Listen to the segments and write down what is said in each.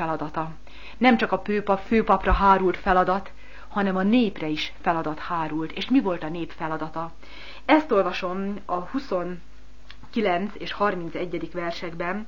feladata. Nem csak a főpapra hárult feladat, hanem a népre is feladat hárult. És mi volt a nép feladata? Ezt olvasom a 29 és 31. versekben,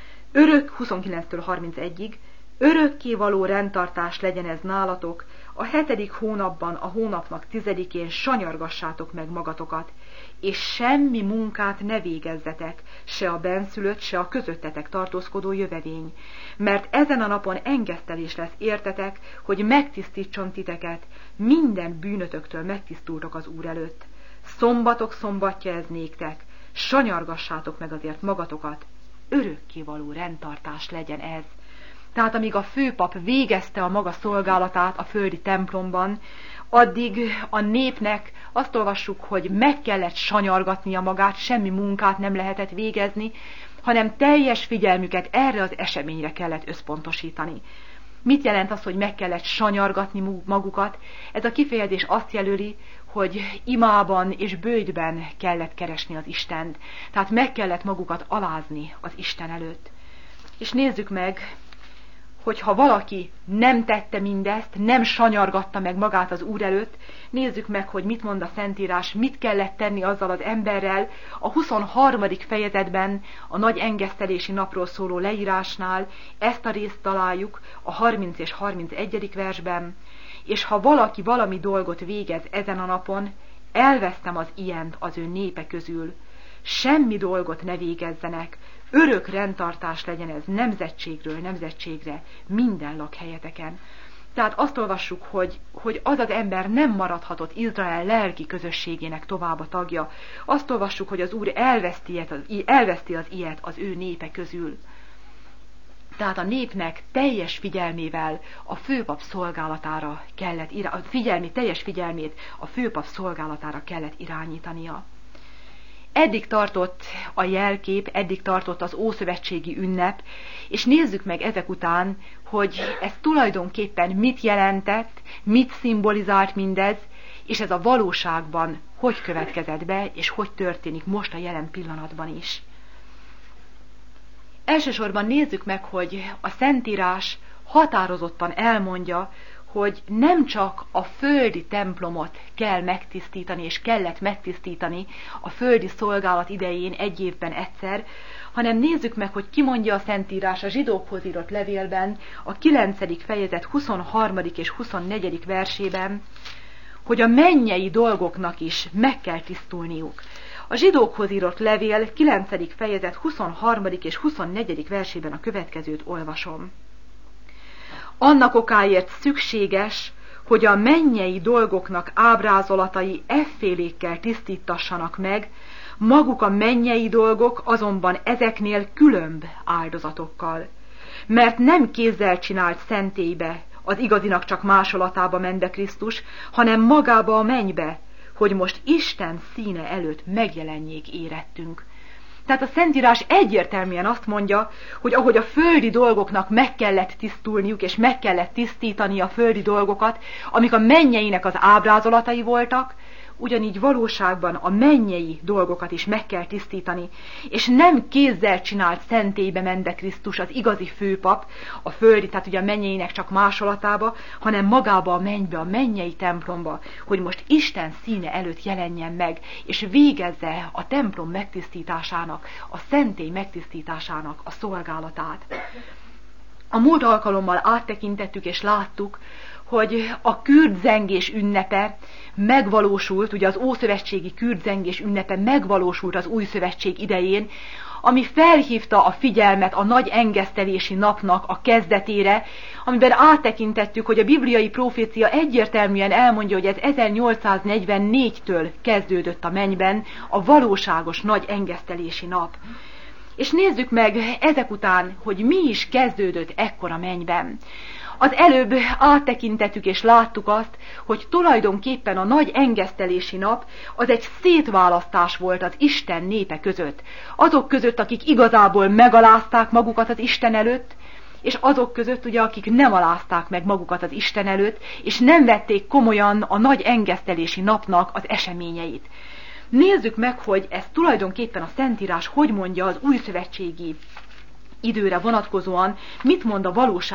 29-től 31-ig, örökkévaló rendtartás legyen ez nálatok, a 7. hónapban, a hónapnak 10-én sanyargassátok meg magatokat, és semmi munkát ne végezzetek, se a benszülött, se a közöttetek tartózkodó jövevény, mert ezen a napon engesztelés lesz értetek, hogy megtisztítson titeket, minden bűnötöktől megtisztultok az Úr előtt. Szombatok szombatja ez néktek, sanyargassátok meg azért magatokat, örökkévaló rendtartás legyen ez. Tehát amíg a főpap végezte a maga szolgálatát a földi templomban, addig a népnek azt olvassuk, hogy meg kellett sanyargatnia magát, semmi munkát nem lehetett végezni, hanem teljes figyelmüket erre az eseményre kellett összpontosítani. Mit jelent az, hogy meg kellett sanyargatni magukat? Ez a kifejezés azt jelöli, hogy imában és bőjtben kellett keresni az Istent. Tehát meg kellett magukat alázni az Isten előtt. És nézzük meg, hogyha valaki nem tette mindezt, nem sanyargatta meg magát az Úr előtt, nézzük meg, hogy mit mond a Szentírás, mit kellett tenni azzal az emberrel. A 23. fejezetben, a nagy engesztelési napról szóló leírásnál ezt a részt találjuk a 30 és 31. versben. És ha valaki valami dolgot végez ezen a napon, elvesztem az ilyent az ő népe közül. Semmi dolgot ne végezzenek, örök rendtartás legyen ez nemzetségről nemzetségre, minden lakhelyeteken. Tehát azt olvassuk, hogy az az ember nem maradhatott Izrael lelki közösségének tovább a tagja. Azt olvassuk, hogy az Úr elveszti az ilyet az ő népe közül. Tehát a népnek teljes figyelmével a főpap szolgálatára kellett, teljes figyelmét a főpap szolgálatára kellett irányítania. Eddig tartott a jelkép, eddig tartott az ószövetségi ünnep, és nézzük meg ezek után, hogy ez tulajdonképpen mit jelentett, mit szimbolizált mindez, és ez a valóságban hogy következett be, és hogy történik most a jelen pillanatban is. Elsősorban nézzük meg, hogy a Szentírás határozottan elmondja, hogy nem csak a földi templomot kell megtisztítani, és kellett megtisztítani a földi szolgálat idején egy évben egyszer, hanem nézzük meg, hogy ki mondja a Szentírás a zsidókhoz írott levélben, a 9. fejezet 23. és 24. versében, hogy a mennyei dolgoknak is meg kell tisztulniuk. A zsidókhoz írott levél 9. fejezet 23. és 24. versében a következőt olvasom. Annak okáért szükséges, hogy a mennyei dolgoknak ábrázolatai effélékkel tisztítassanak meg, maguk a mennyei dolgok azonban ezeknél különb áldozatokkal. Mert nem kézzel csinált szentélybe, az igazinak csak másolatába ment be Krisztus, hanem magába a mennybe, hogy most Isten színe előtt megjelenjék érettünk. Tehát a Szentírás egyértelműen azt mondja, hogy ahogy a földi dolgoknak meg kellett tisztulniuk, és meg kellett tisztítani a földi dolgokat, amik a mennyeinek az ábrázolatai voltak, ugyanígy valóságban a mennyei dolgokat is meg kell tisztítani, és nem kézzel csinált szentélybe ment be Krisztus, az igazi főpap, a földi, tehát ugye a mennyeinek csak másolatába, hanem magába a mennybe, a mennyei templomba, hogy most Isten színe előtt jelenjen meg, és végezze a templom megtisztításának, a szentély megtisztításának a szolgálatát. A múlt alkalommal áttekintettük és láttuk, hogy a kürdzengés ünnepe megvalósult, ugye az ószövetségi kürdzengés ünnepe megvalósult az új szövetség idején, ami felhívta a figyelmet a nagy engesztelési napnak a kezdetére, amiben áttekintettük, hogy a bibliai profécia egyértelműen elmondja, hogy ez 1844-től kezdődött a mennyben a valóságos nagy engesztelési nap. És nézzük meg ezek után, hogy mi is kezdődött ekkor a mennyben. Az előbb áttekintettük és láttuk azt, hogy tulajdonképpen a nagy engesztelési nap az egy szétválasztás volt az Isten népe között. Azok között, akik igazából megalázták magukat az Isten előtt, és azok között, ugye, akik nem alázták meg magukat az Isten előtt, és nem vették komolyan a nagy engesztelési napnak az eseményeit. Nézzük meg, hogy ez tulajdonképpen a Szentírás hogy mondja az újszövetségi időre vonatkozóan, mit mond a valóság